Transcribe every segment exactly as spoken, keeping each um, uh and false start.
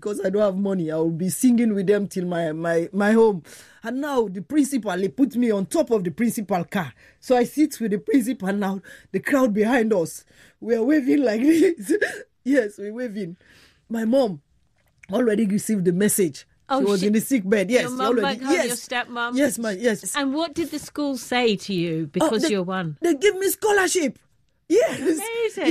because I don't have money. I will be singing with them till my, my, my home. And now the principal, he put me on top of the principal car. So I sit with the principal now, the crowd behind us. We are waving like this. Yes, we're waving. My mom already received the message. Oh, she was she, in the sick bed. Yes, your mum already. back home, Yes. your stepmom. Yes, my yes. And what did the school say to you because oh, they, you're one? They give me scholarship. Yes. Amazing.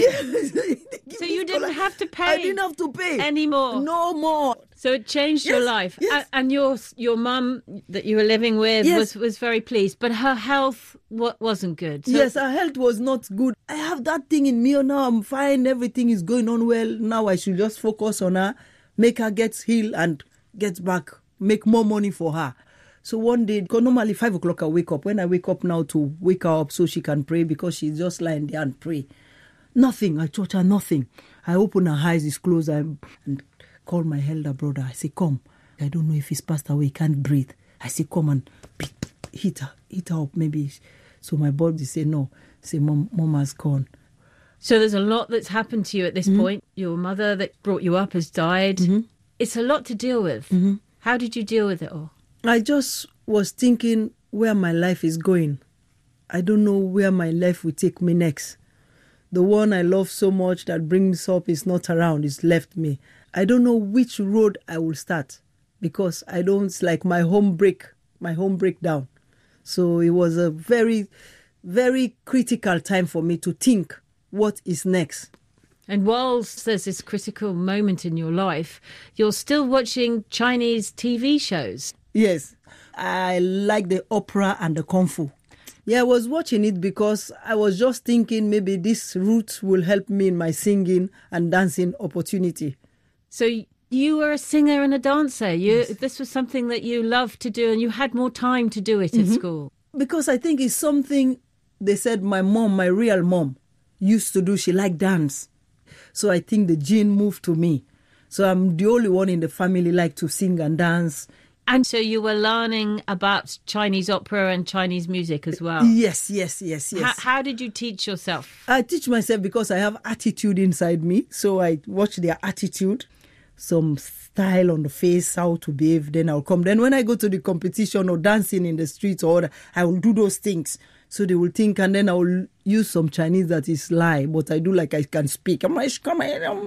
Yes. So you didn't have to pay. I didn't have to pay anymore. No more. So it changed yes, your life. Yes. And your your mum that you were living with yes. was, was very pleased, but her health wasn't good. So yes, her health was not good. I have that thing in me now. I'm fine. Everything is going on well. Now I should just focus on her, make her get healed and get back, make more money for her. So one day, because normally five o'clock I wake up. When I wake up now to wake her up so she can pray because she's just lying there and pray. Nothing. I touch her, nothing. I open her eyes, it's closed, I, and call my elder brother. I say, come. I don't know if he's passed away, he can't breathe. I say, come and hit her, hit her up maybe. So my body say, no. Say, mom, mom has gone. So there's a lot that's happened to you at this mm-hmm. point. Your mother that brought you up has died. Mm-hmm. It's a lot to deal with. Mm-hmm. How did you deal with it all? I just was thinking where my life is going. I don't know where my life will take me next. The one I love so much that brings me up is not around, it's left me. I don't know which road I will start because I don't, like my home break, my home breakdown. So it was a very, very critical time for me to think what is next. And whilst there's this critical moment in your life, you're still watching Chinese T V shows. Yes, I like the opera and the kung fu. Yeah, I was watching it because I was just thinking maybe this route will help me in my singing and dancing opportunity. So you were a singer and a dancer. You, yes. This was something that you loved to do and you had more time to do it mm-hmm. at school. Because I think it's something they said my mom, my real mom, used to do. She liked dance. So I think the gene moved to me. So I'm the only one in the family like to sing and dance. And so you were learning about Chinese opera and Chinese music as well? Yes, yes, yes, yes. How, how did you teach yourself? I teach myself because I have attitude inside me. So I watch their attitude, some style on the face, how to behave. Then I'll come. Then when I go to the competition or dancing in the streets, or I will do those things. So they will think, and then I will use some Chinese that is lie, but I do like I can speak. I'm like, come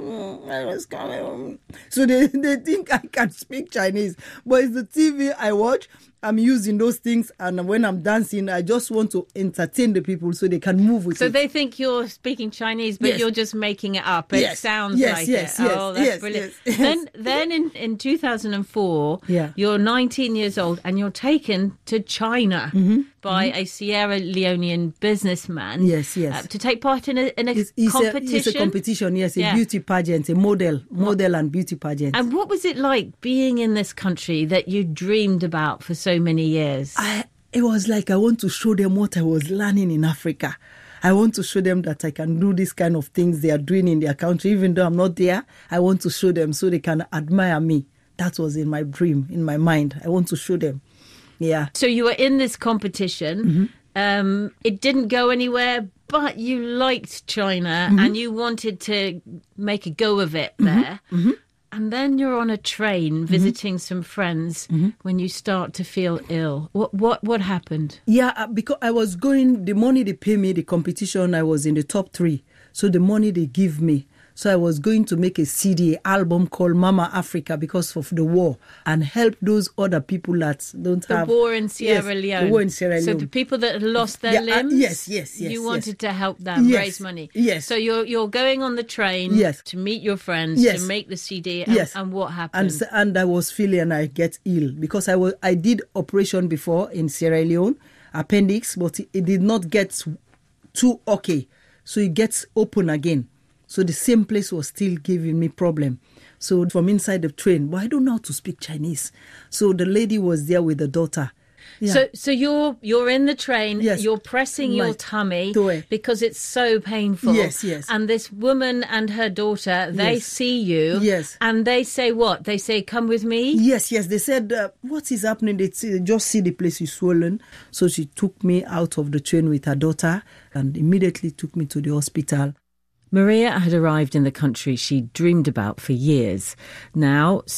on. So they, they think I can speak Chinese. But it's the T V I watch. I'm using those things, and when I'm dancing, I just want to entertain the people so they can move with so it. So they think you're speaking Chinese, but yes. you're just making it up. It yes. sounds yes, like yes, it. Yes, oh, that's yes, brilliant. Yes, then then in, in two thousand four, yeah. you're nineteen years old, and you're taken to China mm-hmm. by mm-hmm. a Sierra Leonean businessman. Yes, yes. Uh, to take part in a, in a it's, it's competition. A, it's a competition, yes, a yeah. beauty pageant, a model, model and beauty pageant. And what was it like being in this country that you dreamed about for so many years? I, it was like I want to show them what I was learning in Africa. I want to show them that I can do this kind of things they are doing in their country. Even though I'm not there, I want to show them so they can admire me. That was in my dream, in my mind. I want to show them. Yeah. So you were in this competition. Mm-hmm. Um, it didn't go anywhere, but you liked China mm-hmm. and you wanted to make a go of it there. Mm-hmm. Mm-hmm. And then you're on a train visiting mm-hmm. some friends mm-hmm. when you start to feel ill. What what what happened? Yeah, because I was going, the money they pay me, the competition, I was in the top three. So the money they give me. So I was going to make a C D album called Mama Africa because of the war and help those other people that don't the have... The war in Sierra yes, Leone. The war in Sierra Leone. So the people that had lost their yeah, limbs? Uh, yes, yes, yes. You yes. wanted to help them yes, raise money? Yes. So you're you're going on the train yes. to meet your friends, yes. to make the C D, and, yes. and what happened? And, and I was feeling and I get ill because I was I did operation before in Sierra Leone, appendix, but it, it did not get too okay. So it gets open again. So the same place was still giving me problem. So from inside the train, but I don't know how to speak Chinese. So the lady was there with the daughter. Yeah. So so you're you're in the train, yes. you're pressing My your tummy toe. because it's so painful. Yes, yes. And this woman and her daughter, they yes. see you. Yes. And they say what? They say, come with me? Yes, yes. They said, uh, what is happening? They see, just see the place is swollen. So she took me out of the train with her daughter and immediately took me to the hospital. Maria had arrived in the country she'd dreamed about for years. Now,